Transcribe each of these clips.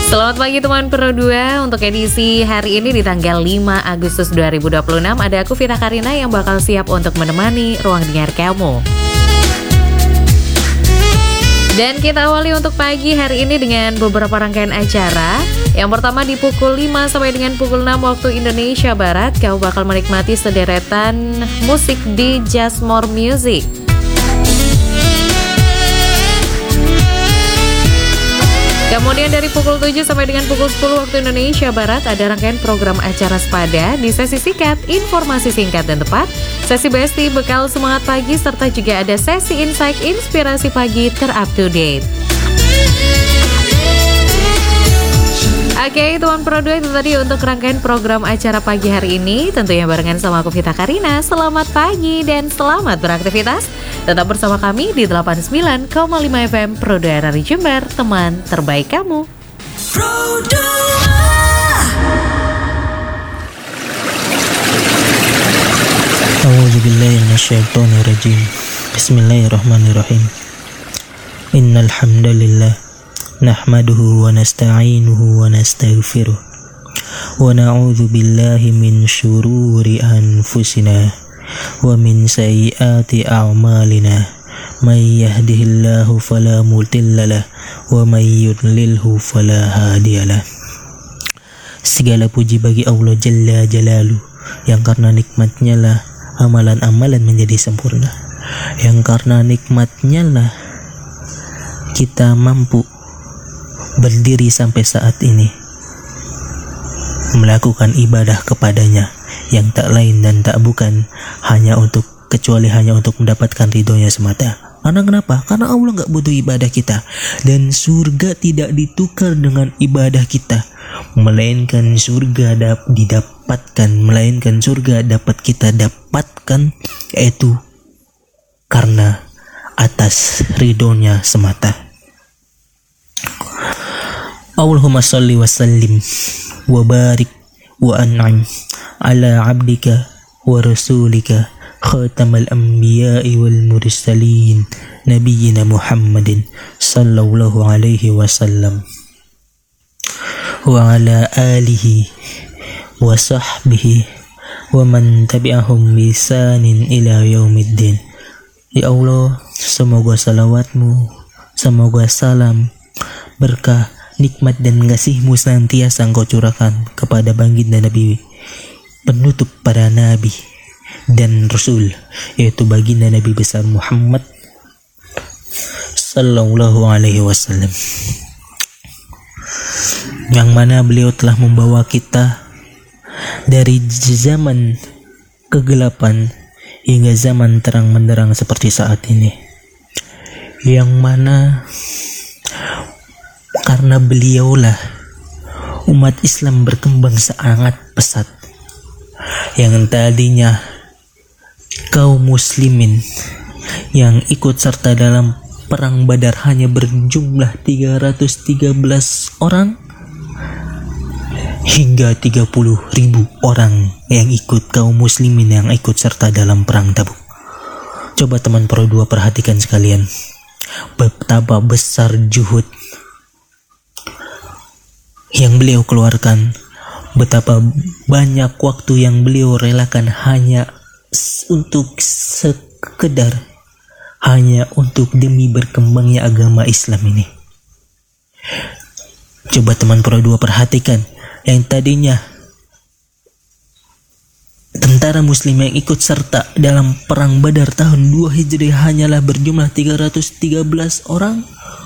Selamat pagi teman Pro 2. Untuk edisi hari ini di tanggal 5 Agustus 2026 ada aku Vita Karina yang bakal siap untuk menemani ruang dengar kamu. Dan kita awali untuk pagi hari ini dengan beberapa rangkaian acara. Yang pertama di pukul 5 sampai dengan pukul 6 waktu Indonesia Barat, kamu bakal menikmati sederetan musik di Just More Music. Kemudian dari pukul 7 sampai dengan pukul 10 waktu Indonesia Barat ada rangkaian program acara sepada di sesi singkat, informasi singkat dan tepat, sesi Besti, bekal semangat pagi, serta juga ada sesi insight inspirasi pagi ter-up to date. Oke, teman Pro 2, itu tadi untuk rangkaian program acara pagi hari ini. Tentunya barengan sama aku Vita Karina. Selamat pagi dan selamat beraktivitas. Tetap bersama kami di 89,5 FM Pro 2 RRI Jember, teman terbaik kamu. Pro 2. A'udzubillahi minasyaitonirrajim. Bismillahirrahmanirrahim. Innal hamdalillah nahmaduhu wa nasta'inuhu wa nastaghfiruh wa na'udzu billahi min syururi anfusina wa min sayyiati a'malina may yahdihillahu fala mudhillalah wa may yudlilhu fala hadiyalah. Segala puji bagi Allah Jalla Jalaluh, yang karena nikmatnya lah amalan-amalan menjadi sempurna, yang karena nikmatnya lah kita mampu berdiri sampai saat ini melakukan ibadah kepadanya yang tak lain dan tak bukan hanya untuk mendapatkan ridhonya semata. Karena kenapa? Karena Allah gak butuh ibadah kita, dan surga tidak ditukar dengan ibadah kita, melainkan surga dapat kita dapatkan, yaitu karena atas ridhonya semata. Allahumma salli wa sallim wa barik wa an'am ala abdika wa rasulika khatamal anbiya'i wal mursalin nabiyyina Muhammadin sallallahu alaihi wasallam wa ala alihi wa sahbihi wa man tabi'ahum bi ihsanin ila yaumiddin. Ya Allah, semoga salawatmu, semoga salam, berkah, nikmat dan kasih-Mu senantiasa Engkau curahkan kepada baginda Nabi penutup para nabi dan rasul, yaitu baginda Nabi besar Muhammad sallallahu alaihi wasallam, yang mana beliau telah membawa kita dari zaman kegelapan hingga zaman terang menderang seperti saat ini, yang mana karena beliaulah umat Islam berkembang sangat pesat. Yang tadinya kaum muslimin yang ikut serta dalam perang Badar hanya berjumlah 313 orang hingga 30.000 orang yang ikut kaum muslimin yang ikut serta dalam perang Tabuk. Coba teman Pro 2 perhatikan sekalian, betapa besar juhud yang beliau keluarkan, betapa banyak waktu yang beliau relakan hanya untuk demi berkembangnya agama Islam ini. Coba teman Pro 2 perhatikan, yang tadinya tentara muslim yang ikut serta dalam perang Badar tahun 2 Hijriah hanyalah berjumlah 313 orang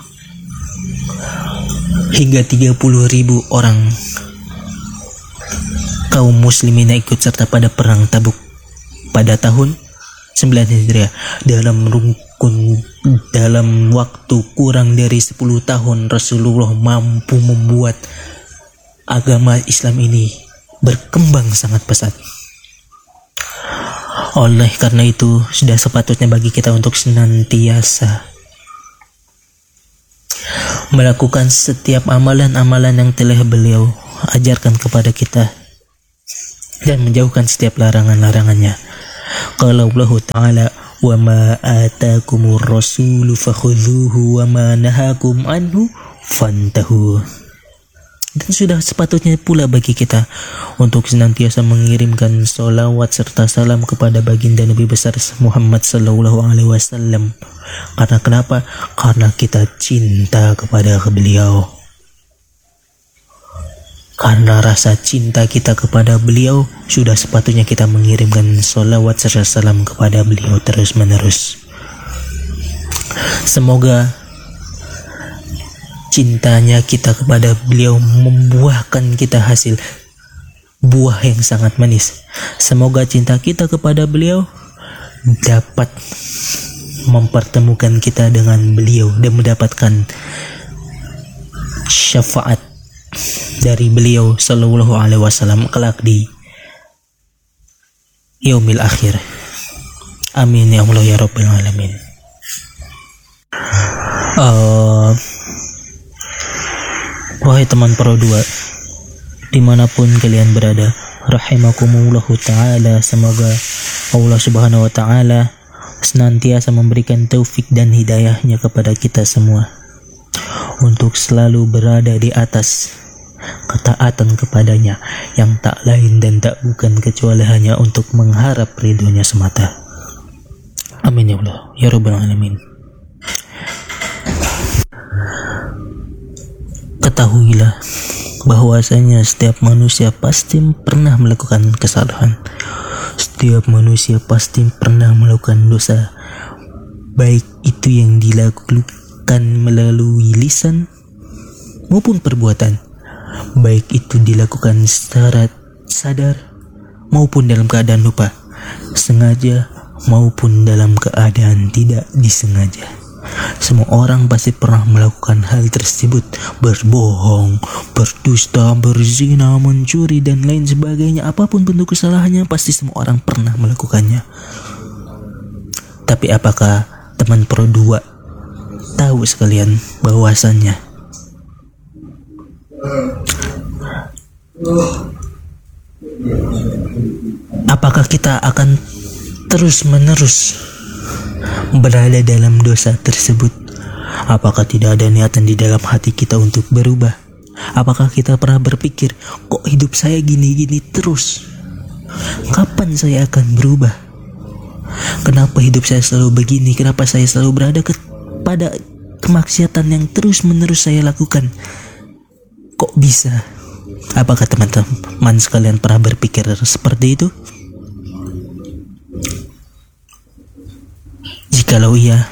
hingga 30.000 orang kaum muslimin yang ikut serta pada perang Tabuk pada tahun 9 Hijriah. Dalam waktu kurang dari 10 tahun Rasulullah mampu membuat agama Islam ini berkembang sangat pesat. Oleh karena itu, sudah sepatutnya bagi kita untuk senantiasa melakukan setiap amalan-amalan yang telah beliau ajarkan kepada kita dan menjauhkan setiap larangan-larangannya. Qala Allah Ta'ala, wa ma atakumur rasulu fakhudhuhu wa ma nahakum anhu fantahu. Dan sudah sepatutnya pula bagi kita untuk senantiasa mengirimkan sholawat serta salam kepada baginda Nabi besar Muhammad sallallahu alaihi wasallam. Karena kenapa? Karena kita cinta kepada beliau. Karena rasa cinta kita kepada beliau, sudah sepatutnya kita mengirimkan sholawat serta salam kepada beliau terus menerus. Semoga cintanya kita kepada beliau membuahkan kita hasil buah yang sangat manis. Semoga cinta kita kepada beliau dapat mempertemukan kita dengan beliau dan mendapatkan syafaat dari beliau sallallahu alaihi wasallam kelak di yaumil akhir. Amin ya Allah ya Rabbal alamin. Wahai teman Pro 2, dimanapun kalian berada, rahimakumullahu ta'ala, semoga Allah subhanahu wa ta'ala senantiasa memberikan taufik dan hidayahnya kepada kita semua untuk selalu berada di atas ketaatan kepadanya yang tak lain dan tak bukan kecuali hanya untuk mengharap ridhonya semata. Amin ya Allah ya Rabbal alamin. Ketahuilah bahwasanya setiap manusia pasti pernah melakukan kesalahan. Setiap manusia pasti pernah melakukan dosa, baik itu yang dilakukan melalui lisan maupun perbuatan, baik itu dilakukan secara sadar maupun dalam keadaan lupa, sengaja maupun dalam keadaan tidak disengaja. Semua orang pasti pernah melakukan hal tersebut, berbohong, berdusta, berzina, mencuri dan lain sebagainya. Apapun bentuk kesalahannya pasti semua orang pernah melakukannya. Tapi apakah teman Pro 2 tahu sekalian bahwasannya apakah kita akan terus menerus berada dalam dosa tersebut? Apakah tidak ada niatan di dalam hati kita untuk berubah? Apakah kita pernah berpikir, kok hidup saya gini-gini terus? Kapan saya akan berubah? Kenapa hidup saya selalu begini? Kenapa saya selalu berada pada kemaksiatan yang terus menerus saya lakukan? Kok bisa? Apakah teman-teman sekalian pernah berpikir seperti itu? Jikalau iya,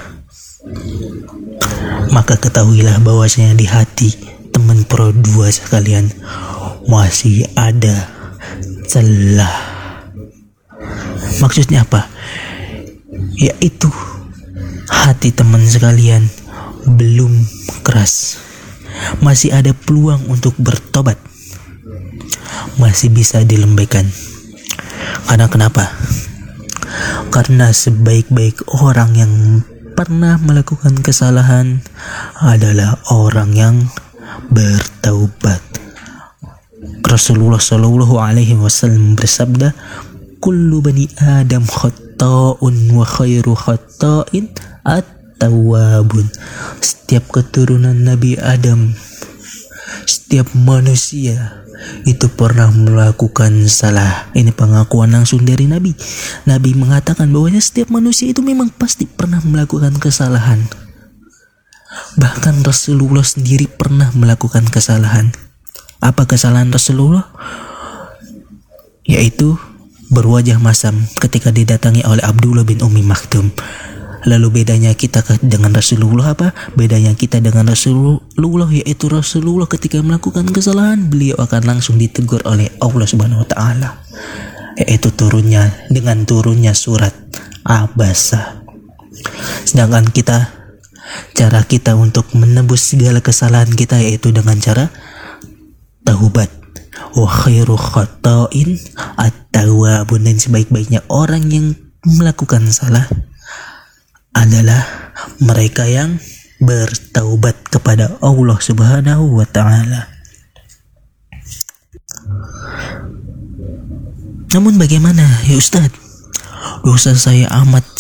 maka ketahuilah bahwasanya di hati teman Pro 2 sekalian masih ada celah. Maksudnya apa? Yaitu hati teman sekalian belum keras, masih ada peluang untuk bertobat, masih bisa dilembaikan. Karena kenapa? Karena sebaik-baik orang yang pernah melakukan kesalahan adalah orang yang bertaubat. Rasulullah Shallallahu Alaihi Wasallam bersabda, "Kullu bani Adam khata'un wa khairu khata'in at-tawwabun." Setiap keturunan Nabi Adam, setiap manusia itu pernah melakukan salah. Ini pengakuan langsung dari Nabi. Nabi mengatakan bahwa setiap manusia itu memang pasti pernah melakukan kesalahan. Bahkan Rasulullah sendiri pernah melakukan kesalahan. Apa kesalahan Rasulullah? Yaitu berwajah masam ketika didatangi oleh Abdullah bin Ummi Maktum. Lalu bedanya kita dengan Rasulullah apa? Bedanya kita dengan Rasulullah yaitu Rasulullah ketika melakukan kesalahan beliau akan langsung ditegur oleh Allah Subhanahu wa taala. Yaitu turunnya surat Abasa. Sedangkan kita, cara kita untuk menebus segala kesalahan kita yaitu dengan cara taubat. Wa khairu khata'in at-tawwabun, dan sebaik-baiknya orang yang melakukan salah adalah mereka yang bertaubat kepada Allah Subhanahu wa taala. Namun bagaimana ya Ustadz? Dosa saya amat